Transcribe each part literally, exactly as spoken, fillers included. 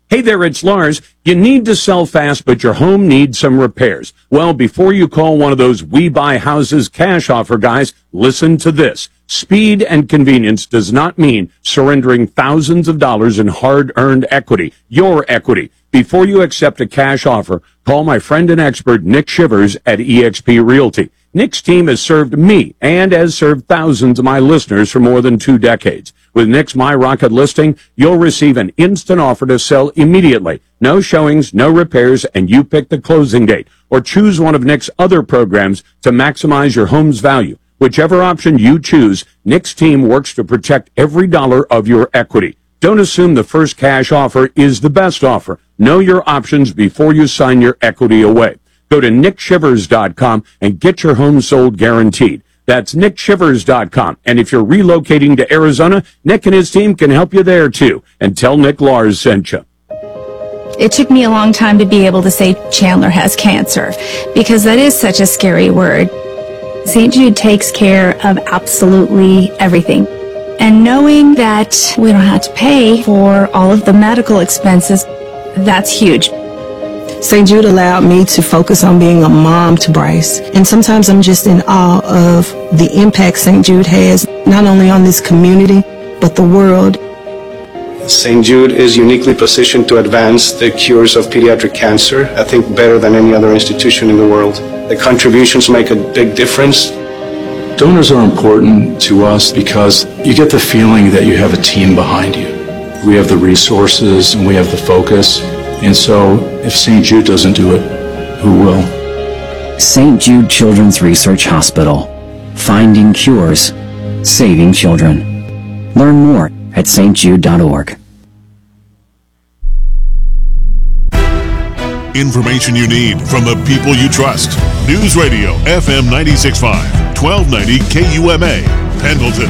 Hey there, it's Lars. You need to sell fast, but your home needs some repairs. Well, before you call one of those We Buy Houses cash offer guys, listen to this. Speed and convenience does not mean surrendering thousands of dollars in hard-earned equity, your equity. Before you accept a cash offer, call my friend and expert Nick Shivers at eXp Realty. Nick's team has served me and has served thousands of my listeners for more than two decades. With Nick's My Rocket listing, you'll receive an instant offer to sell immediately. No showings, no repairs, and you pick the closing date. Or choose one of Nick's other programs to maximize your home's value. Whichever option you choose, Nick's team works to protect every dollar of your equity. Don't assume the first cash offer is the best offer. Know your options before you sign your equity away. Go to nick shivers dot com and get your home sold guaranteed. That's nick shivers dot com. And if you're relocating to Arizona, Nick and his team can help you there too. And tell Nick Lars sent you. It took me a long time to be able to say Chandler has cancer, because that is such a scary word. Saint Jude takes care of absolutely everything. And knowing that we don't have to pay for all of the medical expenses, that's huge. Saint Jude allowed me to focus on being a mom to Bryce. And sometimes I'm just in awe of the impact Saint Jude has, not only on this community, but the world. Saint Jude is uniquely positioned to advance the cures of pediatric cancer, I think better than any other institution in the world. The contributions make a big difference. Donors are important to us because you get the feeling that you have a team behind you. We have the resources and we have the focus. And so if Saint Jude doesn't do it, who will? Saint Jude Children's Research Hospital. Finding cures. Saving children. Learn more at s t jude dot org. Information you need from the people you trust. News Radio F M ninety-six point five, twelve ninety K U M A, Pendleton.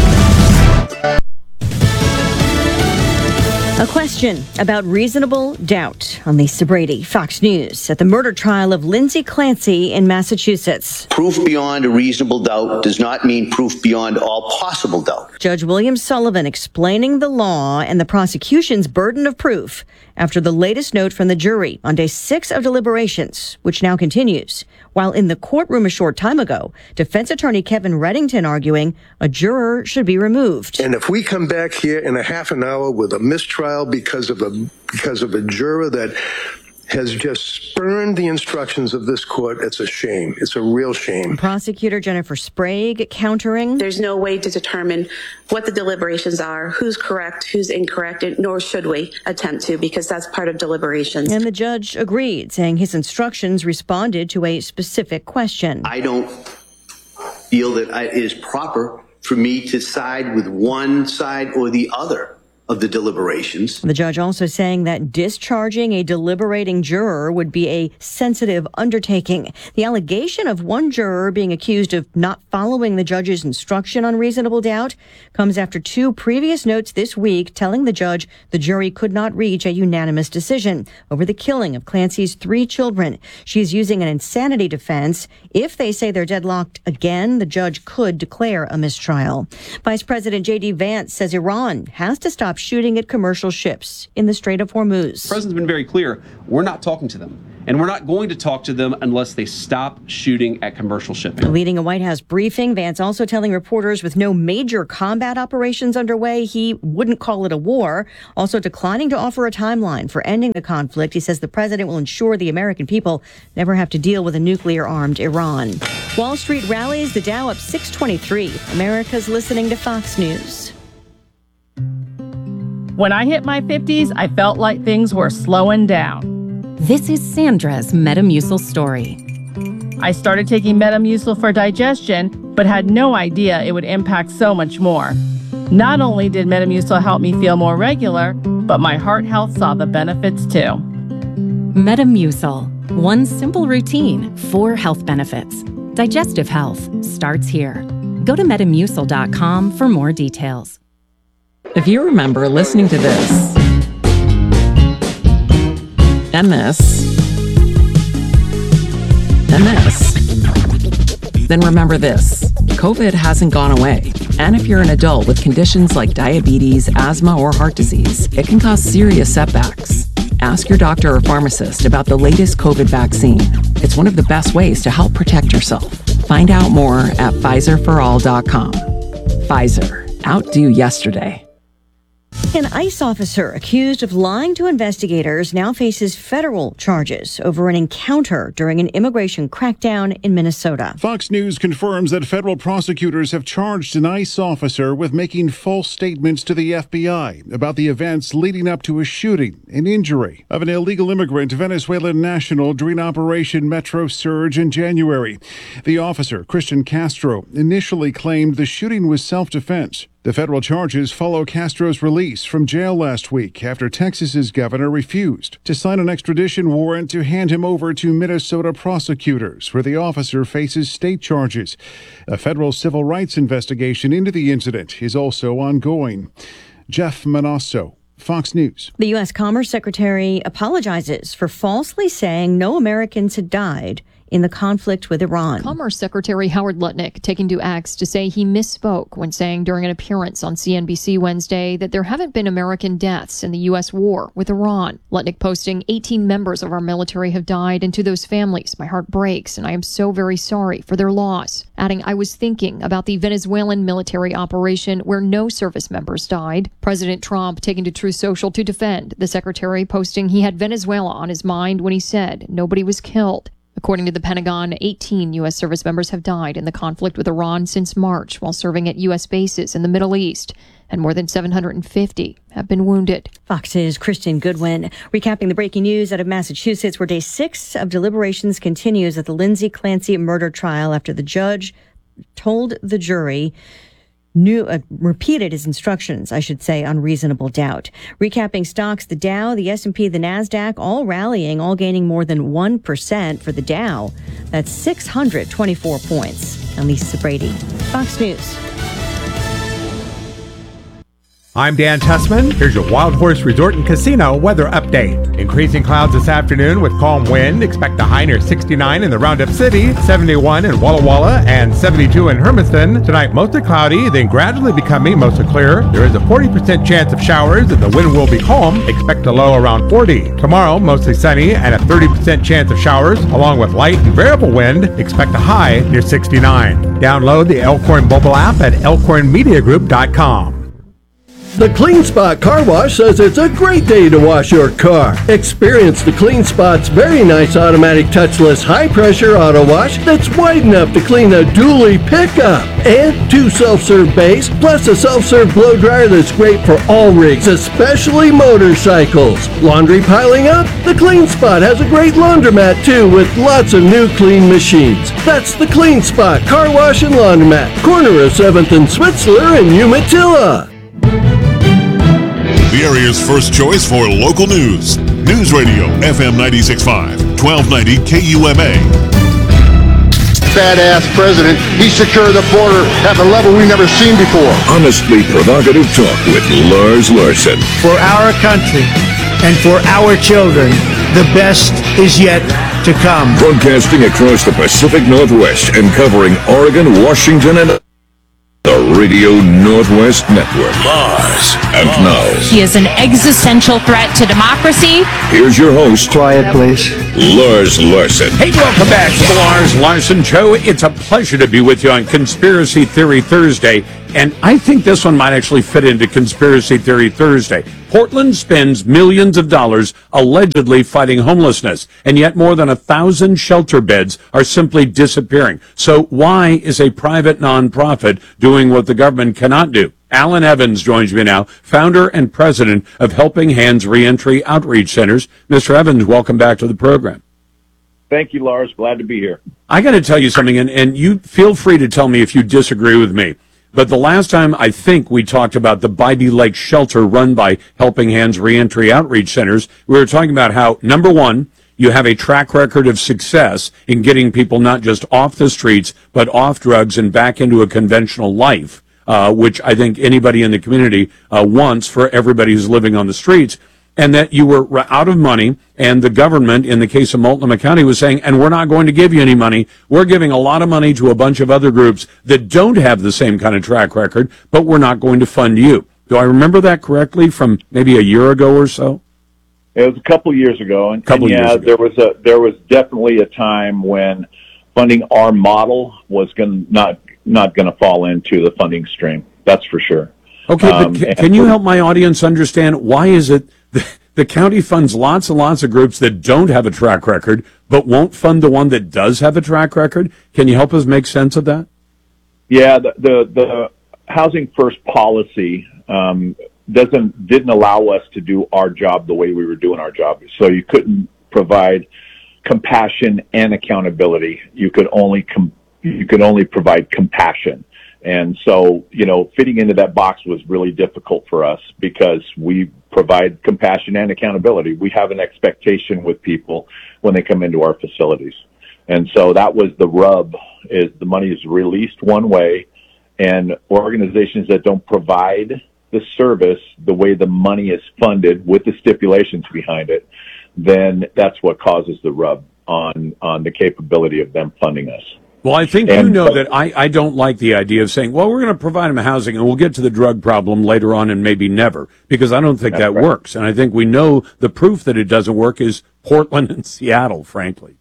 A question about reasonable doubt on Lisa Brady, Fox News, at the murder trial of Lindsay Clancy in Massachusetts. Proof beyond a reasonable doubt does not mean proof beyond all possible doubt. Judge William Sullivan explaining the law and the prosecution's burden of proof after the latest note from the jury on day six of deliberations, which now continues. While in the courtroom a short time ago, defense attorney Kevin Reddington arguing a juror should be removed. And if we come back here in a half an hour with a mistrial because of a because of a juror that has just spurned the instructions of this court, it's a shame. It's a real shame. Prosecutor Jennifer Sprague countering. There's no way to determine what the deliberations are, who's correct, who's incorrect, nor should we attempt to, because that's part of deliberations. And the judge agreed, saying his instructions responded to a specific question. I don't feel that it is proper for me to side with one side or the other of the deliberations. The judge also saying that discharging a deliberating juror would be a sensitive undertaking. The allegation of one juror being accused of not following the judge's instruction on reasonable doubt comes after two previous notes this week telling the judge the jury could not reach a unanimous decision over the killing of Clancy's three children. She's using an insanity defense. If they say they're deadlocked again, the judge could declare a mistrial. Vice President J D Vance says Iran has to stop shooting at commercial ships in the Strait of Hormuz. The president's been very clear. We're not talking to them, and we're not going to talk to them unless they stop shooting at commercial shipping. Leading a White House briefing, Vance also telling reporters with no major combat operations underway, he wouldn't call it a war. Also declining to offer a timeline for ending the conflict. He says the president will ensure the American people never have to deal with a nuclear-armed Iran. Wall Street rallies, the Dow up six twenty-three. America's listening to Fox News. When I hit my fifties, I felt like things were slowing down. This is Sandra's Metamucil story. I started taking Metamucil for digestion, but had no idea it would impact so much more. Not only did Metamucil help me feel more regular, but my heart health saw the benefits too. Metamucil. One simple routine, four health benefits. Digestive health starts here. Go to metamucil dot com for more details. If you remember listening to this, and this, and this, then remember this. COVID hasn't gone away. And if you're an adult with conditions like diabetes, asthma, or heart disease, it can cause serious setbacks. Ask your doctor or pharmacist about the latest COVID vaccine. It's one of the best ways to help protect yourself. Find out more at Pfizer for all dot com. Pfizer. Outdo yesterday. An ICE officer accused of lying to investigators now faces federal charges over an encounter during an immigration crackdown in Minnesota. Fox News confirms that federal prosecutors have charged an ICE officer with making false statements to the F B I about the events leading up to a shooting and injury of an illegal immigrant Venezuelan national during Operation Metro Surge in January. The officer, Christian Castro, initially claimed the shooting was self-defense. The federal charges follow Castro's release from jail last week after Texas's governor refused to sign an extradition warrant to hand him over to Minnesota prosecutors, where the officer faces state charges. A federal civil rights investigation into the incident is also ongoing. Jeff Manasso, Fox News. The U S Commerce Secretary apologizes for falsely saying no Americans had died in the conflict with Iran. Commerce Secretary Howard Lutnick taking to X to say he misspoke when saying during an appearance on C N B C Wednesday that there haven't been American deaths in the U S war with Iran. Lutnick posting, eighteen members of our military have died, and to those families, my heart breaks, and I am so very sorry for their loss. Adding, I was thinking about the Venezuelan military operation where no service members died. President Trump taking to Truth Social to defend the secretary, posting he had Venezuela on his mind when he said nobody was killed. According to the Pentagon, eighteen U S service members have died in the conflict with Iran since March while serving at U S bases in the Middle East, and more than seven hundred fifty have been wounded. Fox's Kristen Goodwin recapping the breaking news out of Massachusetts, where day six of deliberations continues at the Lindsay Clancy murder trial after the judge told the jury New, uh, repeated his instructions, I should say, on reasonable doubt. Recapping stocks, the Dow, the S and P, the NASDAQ, all rallying, all gaining more than one percent for the Dow. That's six hundred twenty-four points. I'm Lisa Brady, Fox News. I'm Dan Tussman. Here's your Wild Horse Resort and Casino weather update. Increasing clouds this afternoon with calm wind. Expect a high near sixty-nine in the Roundup City, seventy-one in Walla Walla, and seventy-two in Hermiston. Tonight, mostly cloudy, then gradually becoming mostly clear. There is a forty percent chance of showers, and the wind will be calm. Expect a low around forty. Tomorrow, mostly sunny, and a thirty percent chance of showers, along with light and variable wind. Expect a high near sixty-nine. Download the Elkhorn mobile app at elkhorn media group dot com. The Clean Spot Car Wash says it's a great day to wash your car. Experience the Clean Spot's very nice automatic touchless high-pressure auto wash that's wide enough to clean a dually pickup. And two self-serve bays, plus a self-serve blow dryer that's great for all rigs, especially motorcycles. Laundry piling up? The Clean Spot has a great laundromat too, with lots of new clean machines. That's the Clean Spot Car Wash and Laundromat, corner of seventh and Switzler in Umatilla. The area's first choice for local news. News Radio, F M ninety-six point five, twelve ninety K U M A. Badass president, he secured the border at a level we've never seen before. Honestly provocative talk with Lars Larson. For our country and for our children, the best is yet to come. Broadcasting across the Pacific Northwest and covering Oregon, Washington, and the Radio Northwest Network. Lars. And now, he is an existential threat to democracy. Here's your host. Quiet, please. Lars Larson. Hey, welcome back to the Lars Larson Show. It's a pleasure to be with you on Conspiracy Theory Thursday. And I think this one might actually fit into Conspiracy Theory Thursday. Portland spends millions of dollars allegedly fighting homelessness, and yet more than a thousand shelter beds are simply disappearing. So why is a private nonprofit doing what the government cannot do? Alan Evans joins me now, founder and president of Helping Hands Reentry Outreach Centers. Mister Evans, welcome back to the program. Thank you, Lars. Glad to be here. I got to tell you something, and, and you feel free to tell me if you disagree with me. But the last time I think we talked about the Bybee Lake shelter run by Helping Hands Reentry Outreach Centers, we were talking about how, number one, you have a track record of success in getting people not just off the streets, but off drugs and back into a conventional life, uh, which I think anybody in the community uh, wants for everybody who's living on the streets. And that you were out of money, and the government, in the case of Multnomah County, was saying, and we're not going to give you any money. We're giving a lot of money to a bunch of other groups that don't have the same kind of track record, but we're not going to fund you. Do I remember that correctly from maybe a year ago or so? It was a couple years ago, and, Couple and yeah, years ago. there was a there was definitely a time when funding our model was going not not going to fall into the funding stream. That's for sure. Okay, Um, but can, and can you for- help my audience understand why is it the, the county funds lots and lots of groups that don't have a track record, but won't fund the one that does have a track record? Can you help us make sense of that? Yeah, the the, the Housing First policy um, doesn't didn't allow us to do our job the way we were doing our job. So you couldn't provide compassion and accountability. You could only com- you could only provide compassion. And so, you know, fitting into that box was really difficult for us because we provide compassion and accountability. We have an expectation with people when they come into our facilities. And so that was the rub, is the money is released one way, and organizations that don't provide the service the way the money is funded with the stipulations behind it, then that's what causes the rub on, on the capability of them funding us. Well, I think And- you know that I, I don't like the idea of saying, well, we're going to provide them housing and we'll get to the drug problem later on and maybe never, because I don't think That's that right. works. And I think we know the proof that it doesn't work is Portland and Seattle, frankly.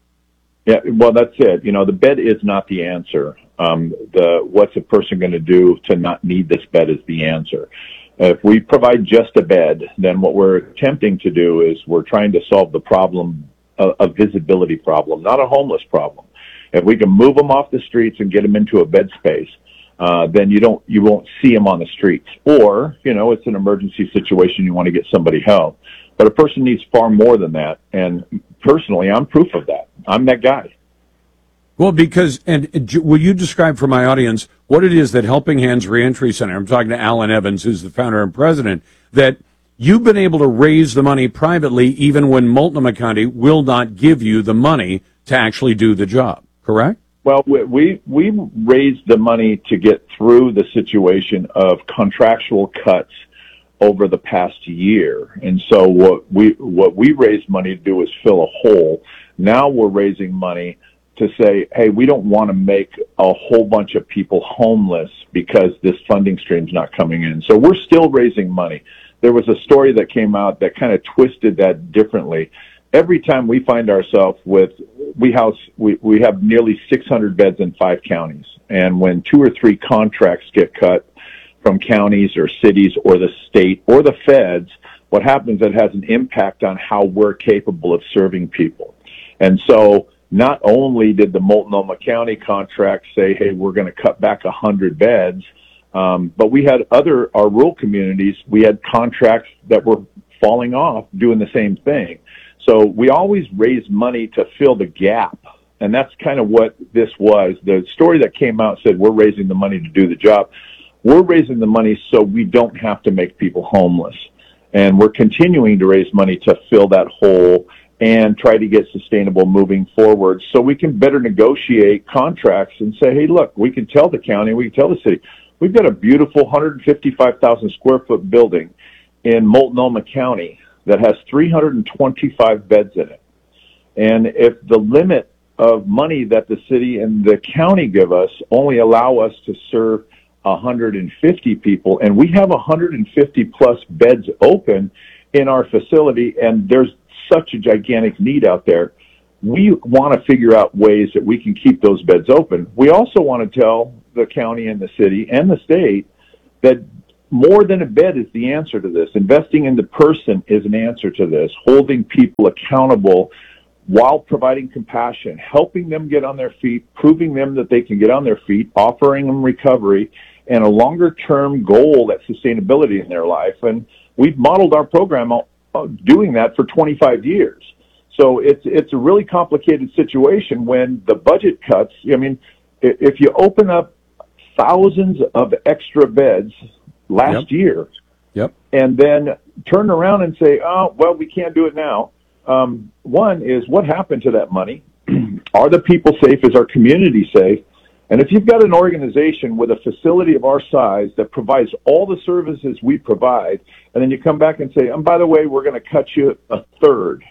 Yeah, well, that's it. You know, the bed is not the answer. Um, the what's a person going to do to not need this bed is the answer. If we provide just a bed, then what we're attempting to do is we're trying to solve the problem, a, a visibility problem, not a homeless problem. If we can move them off the streets and get them into a bed space, uh, then you don't, you won't see them on the streets. Or, you know, it's an emergency situation, you want to get somebody help. But a person needs far more than that. And personally, I'm proof of that. I'm that guy. Well, because, and uh, j- will you describe for my audience what it is that Helping Hands Reentry Center, I'm talking to Alan Evans, who's the founder and president, that you've been able to raise the money privately even when Multnomah County will not give you the money to actually do the job, correct? Well, we, we we raised the money to get through the situation of contractual cuts over the past year. And so what we what we raised money to do is fill a hole. Now we're raising money to say, hey, we don't want to make a whole bunch of people homeless because this funding stream's not coming in. So we're still raising money. There was a story that came out that kind of twisted that differently. Every time we find ourselves with, we house, we, we have nearly six hundred beds in five counties. And when two or three contracts get cut from counties or cities or the state or the feds, what happens is it has an impact on how we're capable of serving people. And so not only did the Multnomah County contract say, hey, we're going to cut back one hundred beds, um, but we had other, our rural communities, we had contracts that were falling off doing the same thing. So we always raise money to fill the gap. And that's kind of what this was. The story that came out said we're raising the money to do the job. We're raising the money so we don't have to make people homeless. And we're continuing to raise money to fill that hole and try to get sustainable moving forward so we can better negotiate contracts and say, hey, look, we can tell the county, we can tell the city, we've got a beautiful one hundred fifty-five thousand square foot building in Multnomah County that has three hundred twenty-five beds in it. And if the limit of money that the city and the county give us only allow us to serve one hundred fifty people, and we have one hundred fifty plus beds open in our facility, and there's such a gigantic need out there, we want to figure out ways that we can keep those beds open. We also want to tell the county and the city and the state that more than a bed is the answer to this. Investing in the person is an answer to this. Holding people accountable while providing compassion, helping them get on their feet, proving them that they can get on their feet, offering them recovery, and a longer-term goal at sustainability in their life. And we've modeled our program doing that for twenty-five years. So it's it's a really complicated situation when the budget cuts. I mean, if you open up thousands of extra beds last Yep. year, Yep. and then turn around and say, oh, well, we can't do it now. Um, one is, what happened to that money? Are the people safe? Is our community safe? And if you've got an organization with a facility of our size that provides all the services we provide, and then you come back and say, and by the way, we're going to cut you a third,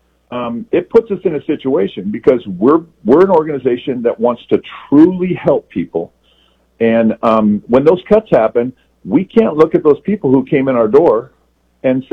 um, it puts us in a situation because we're we're an organization that wants to truly help people. And um, when those cuts happen, we can't look at those people who came in our door and say,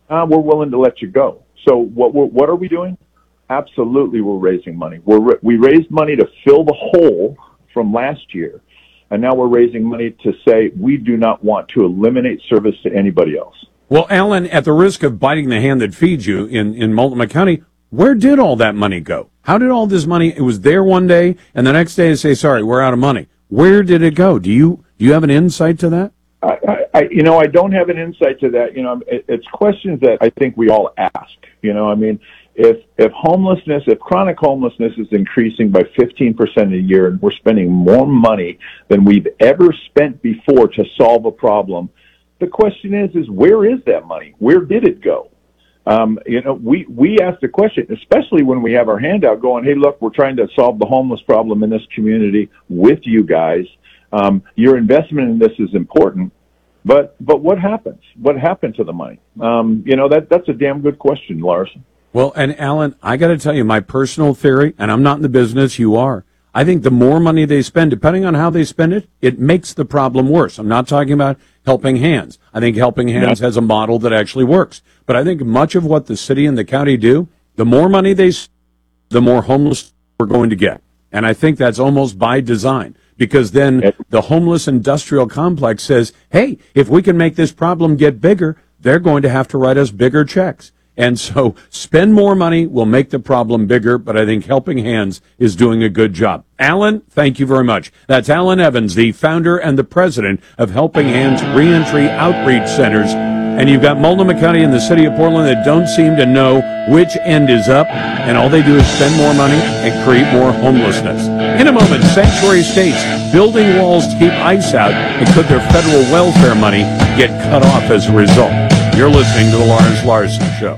uh, we're willing to let you go. So what we're, what are we doing? Absolutely, we're raising money. We're, we raised money to fill the hole from last year, and now we're raising money to say we do not want to eliminate service to anybody else. Well, Alan, at the risk of biting the hand that feeds you in, in Multnomah County, where did all that money go? How did all this money, it was there one day, and the next day they say, sorry, we're out of money. Where did it go? Do you do you have an insight to that? I, I, you know, I don't have an insight to that. You know, it, it's questions that I think we all ask. You know, I mean, if if homelessness, if chronic homelessness is increasing by fifteen percent a year, and we're spending more money than we've ever spent before to solve a problem, the question is, is where is that money? Where did it go? Um, you know, we, we ask the question, especially when we have our handout going, hey, look, we're trying to solve the homeless problem in this community with you guys. Um, your investment in this is important, but, but what happens? What happened to the money? Um, you know, that, that's a damn good question, Larson. Well, and Alan, I got to tell you my personal theory, and I'm not in the business, you are. I think the more money they spend, depending on how they spend it, it makes the problem worse. I'm not talking about Helping Hands. I think Helping Hands has a model that actually works. But I think much of what the city and the county do, the more money they spend, the more homeless we're going to get. And I think that's almost by design, because then the homeless industrial complex says, hey, if we can make this problem get bigger, they're going to have to write us bigger checks. And so spend more money will make the problem bigger, but I think Helping Hands is doing a good job. Alan, thank you very much. That's Alan Evans, the founder and the president of Helping Hands Reentry Outreach Centers. And you've got Multnomah County and the city of Portland that don't seem to know which end is up, and all they do is spend more money and create more homelessness. In a moment, sanctuary states building walls to keep ICE out, and could their federal welfare money get cut off as a result? You're listening to The Lawrence Larson Show.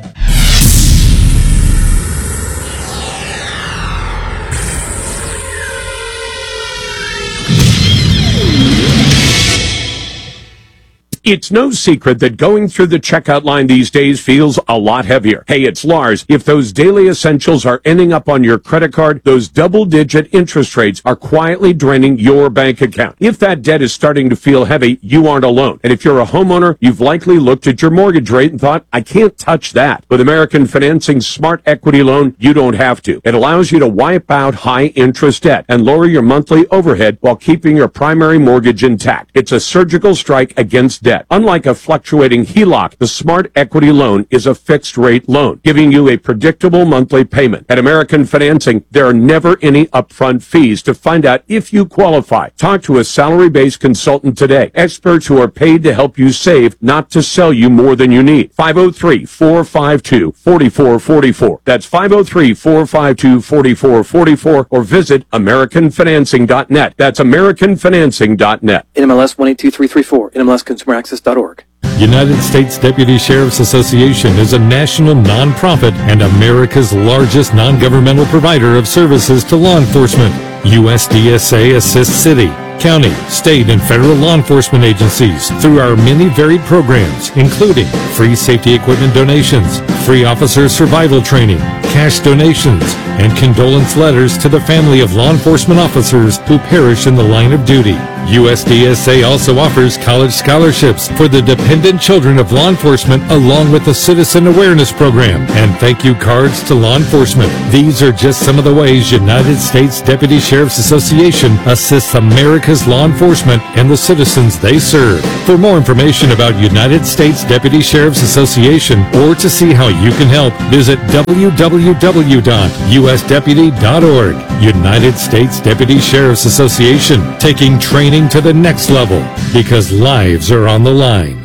It's no secret that going through the checkout line these days feels a lot heavier. Hey, it's Lars. If those daily essentials are ending up on your credit card, those double-digit interest rates are quietly draining your bank account. If that debt is starting to feel heavy, you aren't alone. And if you're a homeowner, you've likely looked at your mortgage rate and thought, I can't touch that. With American Financing's Smart Equity Loan, you don't have to. It allows you to wipe out high-interest debt and lower your monthly overhead while keeping your primary mortgage intact. It's a surgical strike against debt. Unlike a fluctuating H E L O C, the Smart Equity Loan is a fixed-rate loan, giving you a predictable monthly payment. At American Financing, there are never any upfront fees. To find out if you qualify, talk to a salary-based consultant today. Experts who are paid to help you save, not to sell you more than you need. five oh three, four five two, four four four four. That's five oh three, four five two, four four four four, or visit American Financing dot net. That's American Financing dot net. N M L S one eight two three three four, N M L S Consumer Access dot org. United States Deputy Sheriff's Association is a national nonprofit and America's largest non-governmental provider of services to law enforcement. U S D S A assists city, county, state, and federal law enforcement agencies through our many varied programs, including free safety equipment donations, free officer survival training, cash donations, and condolence letters to the family of law enforcement officers who perish in the line of duty. U S D S A also offers college scholarships for the dependent children of law enforcement, along with a citizen awareness program and thank you cards to law enforcement. These are just some of the ways United States Deputy Sheriff's Association assists America's law enforcement and the citizens they serve. For more information about United States Deputy Sheriff's Association or to see how you can help, visit w w w dot u s deputy dot org. United States Deputy Sheriff's Association, taking training to the next level because lives are on the line.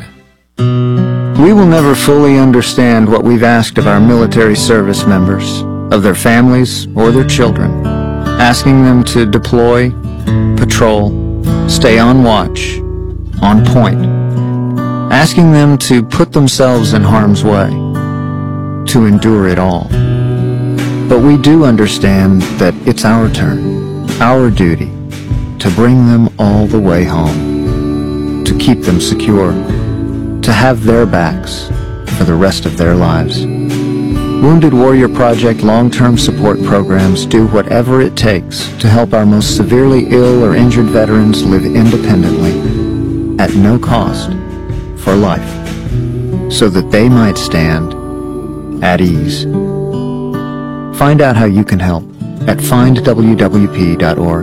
We will never fully understand what we've asked of our military service members, of their families or their children, asking them to deploy, patrol, stay on watch, on point, asking them to put themselves in harm's way, to endure it all. But we do understand that it's our turn, our duty, to bring them all the way home, to keep them secure, to have their backs for the rest of their lives. Wounded Warrior Project long-term support programs do whatever it takes to help our most severely ill or injured veterans live independently, at no cost, for life. so that they might stand at ease. Find out how you can help at find w w p dot org.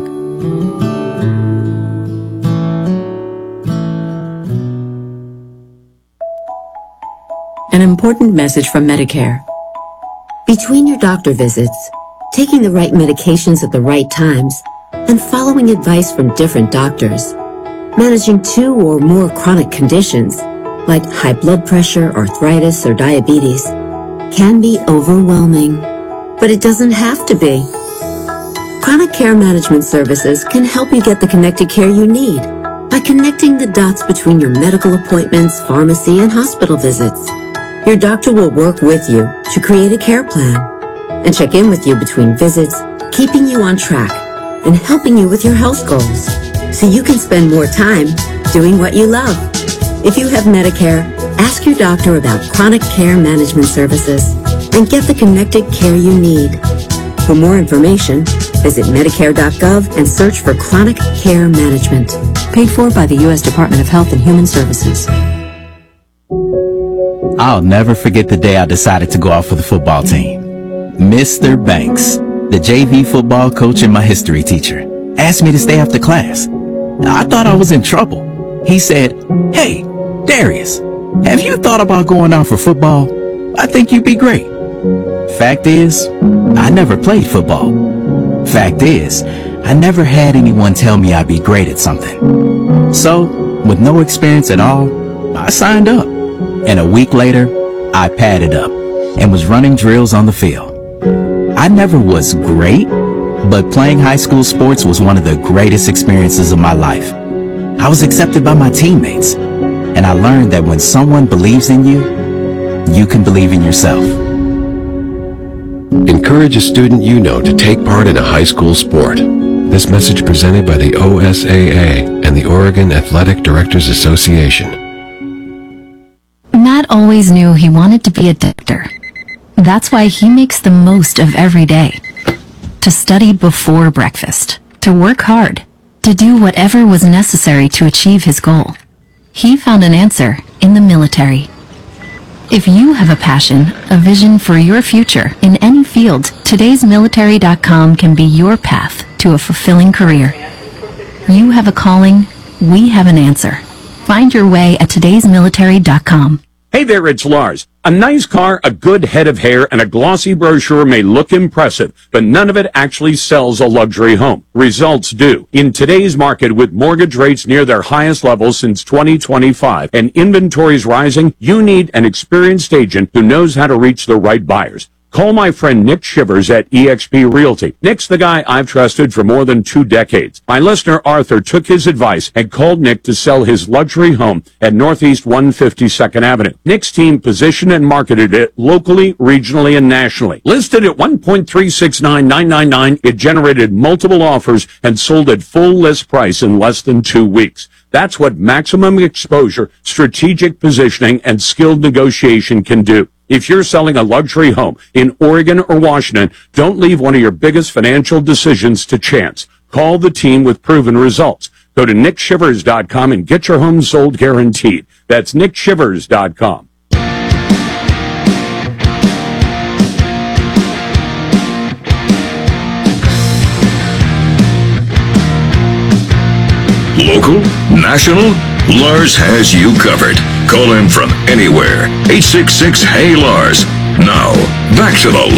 An important message from Medicare. Between your doctor visits, taking the right medications at the right times, and following advice from different doctors, managing two or more chronic conditions, like high blood pressure, arthritis, or diabetes, can be overwhelming. But it doesn't have to be. Chronic Care Management Services can help you get the connected care you need by connecting the dots between your medical appointments, pharmacy, and hospital visits. Your doctor will work with you to create a care plan and check in with you between visits, keeping you on track and helping you with your health goals so you can spend more time doing what you love. If you have Medicare, ask your doctor about Chronic Care Management Services and get the connected care you need. For more information, visit Medicare dot gov and search for Chronic Care Management. Paid for by the U S Department of Health and Human Services. I'll never forget the day I decided to go out for the football team. Mister Banks, the J V football coach and my history teacher, asked me to stay after class. I thought I was in trouble. He said, "Hey, Darius, have you thought about going out for football? I think you'd be great." Fact is, I never played football. Fact is, I never had anyone tell me I'd be great at something. So, with no experience at all, I signed up. And a week later, I padded up and was running drills on the field. I never was great, but playing high school sports was one of the greatest experiences of my life. I was accepted by my teammates, and I learned that when someone believes in you, you can believe in yourself. Encourage a student you know to take part in a high school sport. This message presented by the O S A A and the Oregon Athletic Directors Association. Matt always knew he wanted to be a doctor. That's why he makes the most of every day. To study before breakfast, to work hard, to do whatever was necessary to achieve his goal. He found an answer in the military. If you have a passion, a vision for your future in any field, todays military dot com can be your path to a fulfilling career. You have a calling, we have an answer. Find your way at todays military dot com. Hey there, it's Lars. A nice car, a good head of hair, and a glossy brochure may look impressive, but none of it actually sells a luxury home. Results do. In today's market, with mortgage rates near their highest level since twenty twenty-five and inventories rising, you need an experienced agent who knows how to reach the right buyers. Call my friend Nick Shivers at eXp Realty. Nick's the guy I've trusted for more than two decades. My listener Arthur took his advice and called Nick to sell his luxury home at Northeast one hundred fifty-second Avenue. Nick's team positioned and marketed it locally, regionally, and nationally. Listed at one point three six nine nine nine nine, it generated multiple offers and sold at full list price in less than two weeks. That's what maximum exposure, strategic positioning, and skilled negotiation can do. If you're selling a luxury home in Oregon or Washington, don't leave one of your biggest financial decisions to chance. Call the team with proven results. Go to nick shivers dot com and get your home sold guaranteed. That's nick shivers dot com. Local, national, Lars has you covered. Call him from anywhere. eight six six, H E Y, Lars. Now, back to the